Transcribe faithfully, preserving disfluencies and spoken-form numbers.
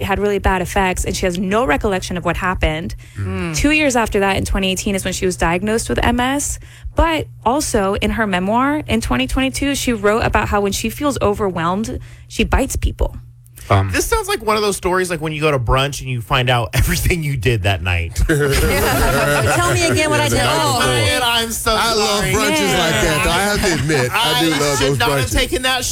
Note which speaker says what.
Speaker 1: had really bad effects, and she has no recollection of what happened. Mm. Two years after that, in twenty eighteen, is when she was diagnosed with M S. But also in her memoir in twenty twenty-two, she wrote about how when she feels overwhelmed, she bites people.
Speaker 2: Um, this sounds like one of those stories like when you go to brunch and you find out everything you did that night.
Speaker 3: Tell me again what I did.
Speaker 2: Oh, man, I'm so
Speaker 4: I
Speaker 2: sorry.
Speaker 4: love brunches
Speaker 1: Yeah.
Speaker 4: like that, though. I have to admit, I, I do love
Speaker 2: should
Speaker 4: those
Speaker 2: not
Speaker 4: brunches.
Speaker 2: have taken that